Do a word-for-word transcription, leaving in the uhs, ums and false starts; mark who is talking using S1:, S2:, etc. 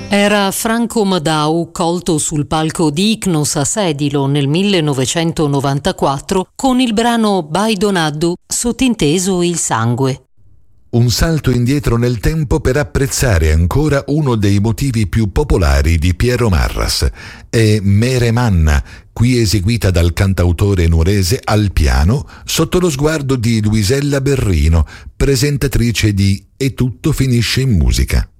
S1: Era Franco Madau, colto sul palco di Icnos a Sedilo nel millenovecentonovantaquattro con il brano Baidonaddu, sottinteso il sangue.
S2: Un salto indietro nel tempo per apprezzare ancora uno dei motivi più popolari di Piero Marras. È Mere Manna, qui eseguita dal cantautore nuorese al piano sotto lo sguardo di Luisella Berrino, presentatrice di E tutto finisce in musica.